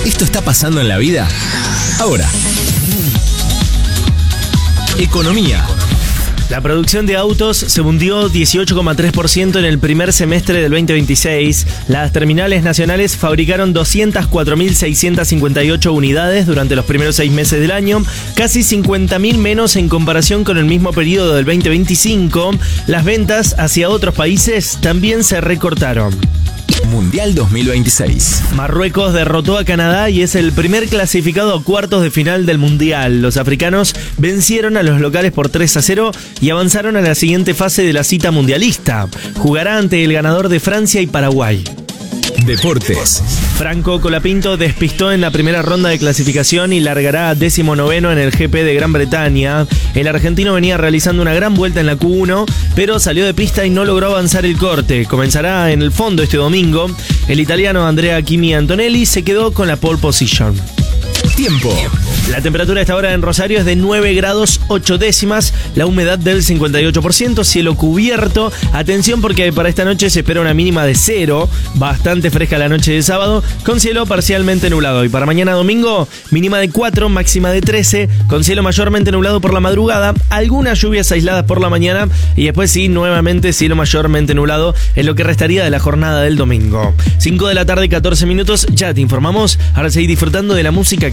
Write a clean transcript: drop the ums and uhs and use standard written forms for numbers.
Esto está pasando en la vida ahora. Economía. La producción de autos se hundió 18,3% en el primer semestre del 2026. Las terminales nacionales fabricaron 204.658 unidades durante los primeros 6 meses del año, casi 50.000 menos en comparación con el mismo periodo del 2025. Las ventas hacia otros países también se recortaron. Mundial 2026. Marruecos derrotó a Canadá y es el primer clasificado a cuartos de final del Mundial. Los africanos vencieron a los locales por 3-0 y avanzaron a la siguiente fase de la cita mundialista. Jugará ante el ganador de Francia y Paraguay. Deportes. Franco Colapinto despistó en la primera ronda de clasificación y largará 19º en el GP de Gran Bretaña. El argentino venía realizando una gran vuelta en la Q1, pero salió de pista y no logró avanzar el corte. Comenzará en el fondo este domingo. El italiano Andrea Kimi Antonelli se quedó con la pole position. Tiempo. La temperatura a esta hora en Rosario es de 9 grados 8 décimas, la humedad del 58%, cielo cubierto. Atención porque para esta noche se espera una mínima de 0, bastante fresca la noche de sábado, con cielo parcialmente nublado. Y para mañana domingo, mínima de 4, máxima de 13, con cielo mayormente nublado por la madrugada, algunas lluvias aisladas por la mañana y después sí, nuevamente cielo mayormente nublado en lo que restaría de la jornada del domingo. 5 de la tarde, 14 minutos, ya te informamos. Ahora seguí disfrutando de la música